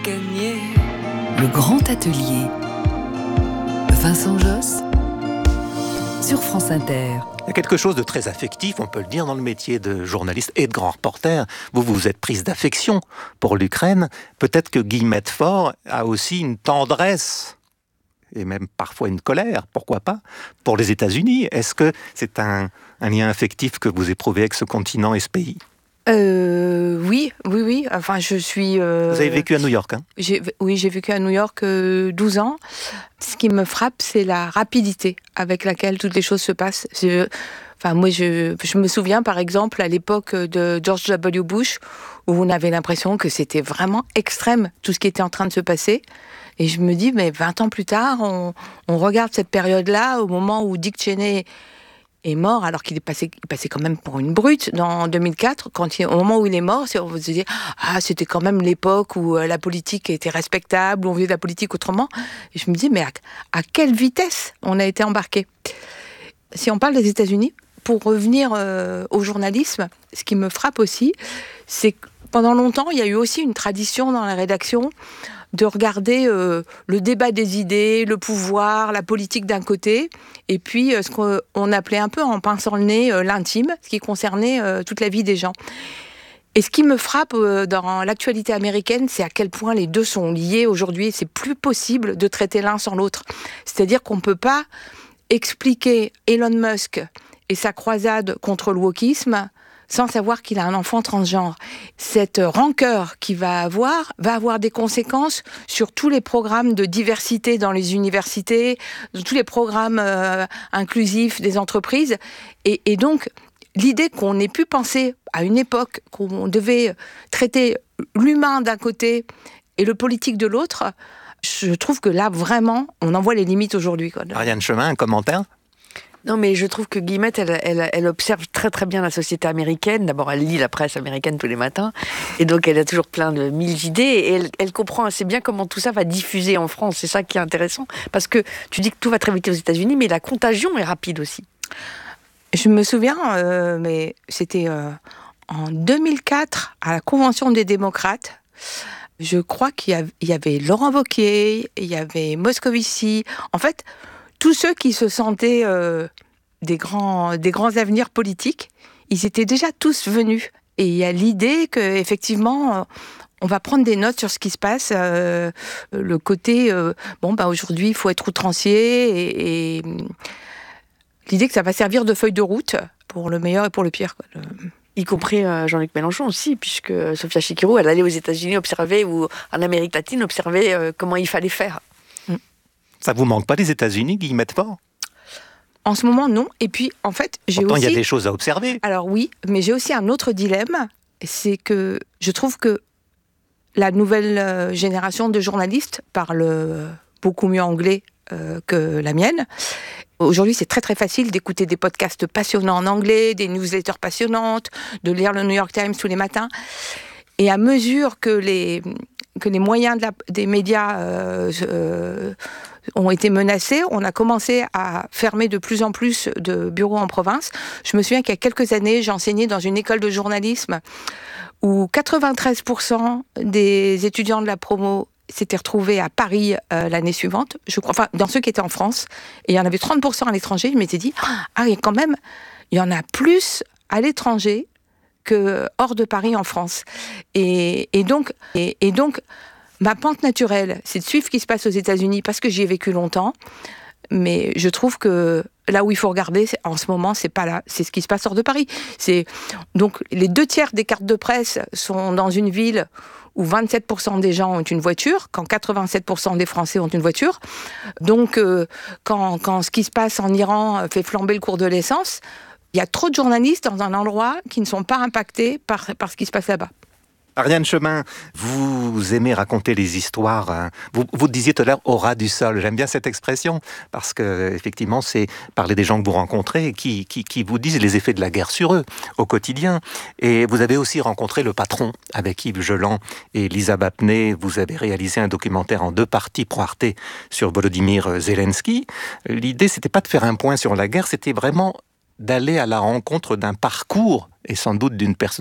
gagner. Le grand atelier. Vincent Josse sur France Inter. Il y a quelque chose de très affectif, on peut le dire, dans le métier de journaliste et de grand reporter. Vous vous êtes prise d'affection pour l'Ukraine. Peut-être que Guillemette Faure a aussi une tendresse et même parfois une colère, pourquoi pas, pour les États-Unis. Est-ce que c'est un lien affectif que vous éprouvez avec ce continent et ce pays ? Oui. Enfin, je suis... Vous avez vécu à New York, hein ? J'ai vécu à New York 12 ans. Ce qui me frappe, c'est la rapidité avec laquelle toutes les choses se passent. Je me souviens, par exemple, à l'époque de George W. Bush, où on avait l'impression que c'était vraiment extrême, tout ce qui était en train de se passer. Et je me dis, mais 20 ans plus tard, on regarde cette période-là, au moment où Dick Cheney est mort, alors qu'il passait quand même pour une brute en 2004. Au moment où il est mort, on se dit c'était quand même l'époque où la politique était respectable, où on faisait de la politique autrement. Et je me dis, mais à quelle vitesse on a été embarqué ? Si on parle des États-Unis, pour revenir au journalisme, ce qui me frappe aussi, c'est que pendant longtemps, il y a eu aussi une tradition dans la rédaction de regarder le débat des idées, le pouvoir, la politique d'un côté, et puis ce qu'on appelait un peu en pinçant le nez l'intime, ce qui concernait toute la vie des gens. Et ce qui me frappe dans l'actualité américaine, c'est à quel point les deux sont liés aujourd'hui. C'est plus possible de traiter l'un sans l'autre. C'est-à-dire qu'on ne peut pas expliquer Elon Musk et sa croisade contre le wokisme sans savoir qu'il a un enfant transgenre. Cette rancœur qu'il va avoir des conséquences sur tous les programmes de diversité dans les universités, tous les programmes inclusifs des entreprises. Et donc, l'idée qu'on ait pu penser à une époque qu'on devait traiter l'humain d'un côté et le politique de l'autre, je trouve que là, vraiment, on en voit les limites aujourd'hui. Ariane Chemin, un commentaire ? Non, mais je trouve que Guillemette, elle observe très très bien la société américaine. D'abord, elle lit la presse américaine tous les matins, et donc elle a toujours plein de mille idées, et elle comprend assez bien comment tout ça va diffuser en France. C'est ça qui est intéressant, parce que tu dis que tout va très vite aux États-Unis, mais la contagion est rapide aussi. Je me souviens, mais c'était en 2004, à la Convention des démocrates. Je crois qu'il y avait Laurent Wauquiez, il y avait Moscovici. En fait, tous ceux qui se sentaient des grands avenirs politiques, ils étaient déjà tous venus. Et il y a l'idée qu'effectivement, on va prendre des notes sur ce qui se passe. Le côté, aujourd'hui, il faut être outrancier. Et l'idée que ça va servir de feuille de route pour le meilleur et pour le pire. Y compris Jean-Luc Mélenchon aussi, puisque Sofia Chikirou, elle allait aux États-Unis observer, ou en Amérique latine, observer comment il fallait faire. Ça vous manque pas les États-Unis, Guillemette Faure ? En ce moment, non. Et puis, en fait, Pourtant, il y a des choses à observer. Alors oui, mais j'ai aussi un autre dilemme, c'est que je trouve que la nouvelle génération de journalistes parle beaucoup mieux anglais que la mienne. Aujourd'hui, c'est très très facile d'écouter des podcasts passionnants en anglais, des newsletters passionnantes, de lire le New York Times tous les matins. Et à mesure que les moyens des médias ont été menacés, on a commencé à fermer de plus en plus de bureaux en province. Je me souviens qu'il y a quelques années, j'enseignais dans une école de journalisme où 93% des étudiants de la promo s'étaient retrouvés à Paris l'année suivante, je crois, enfin, dans ceux qui étaient en France, et il y en avait 30% à l'étranger. Je m'étais dit, quand même, il y en a plus à l'étranger que hors de Paris en France. Et donc, ma pente naturelle, c'est de suivre ce qui se passe aux États-Unis parce que j'y ai vécu longtemps. Mais je trouve que là où il faut regarder, en ce moment, c'est pas là, c'est ce qui se passe hors de Paris. Donc, les 2/3 des cartes de presse sont dans une ville où 27% des gens ont une voiture, quand 87% des Français ont une voiture. Donc, quand ce qui se passe en Iran fait flamber le cours de l'essence, il y a trop de journalistes dans un endroit qui ne sont pas impactés par ce qui se passe là-bas. Ariane Chemin, vous aimez raconter les histoires. Hein. Vous disiez tout à l'heure au ras du sol. J'aime bien cette expression parce que effectivement, c'est parler des gens que vous rencontrez qui vous disent les effets de la guerre sur eux au quotidien. Et vous avez aussi rencontré le patron avec Yves Geland et Lisa Bapné. Vous avez réalisé un documentaire en 2 parties pour Arte sur Volodymyr Zelensky. L'idée, c'était pas de faire un point sur la guerre, c'était vraiment d'aller à la rencontre d'un parcours et sans doute d'une personnalité